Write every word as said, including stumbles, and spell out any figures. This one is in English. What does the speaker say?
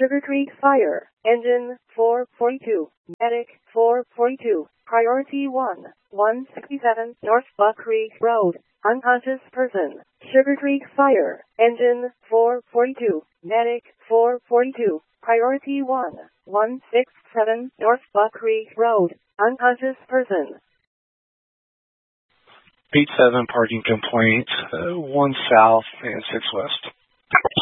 Sugar Creek Fire. Engine four forty-two. Medic four forty-two. Priority one. one sixty-seven North Buck Creek Road. Unconscious person. Sugar Creek Fire. Engine four forty-two. Medic four forty-two. Priority one. one sixty-seven North Buck Creek Road. Unconscious person. Beat seven parking complaints, uh, one south and six west.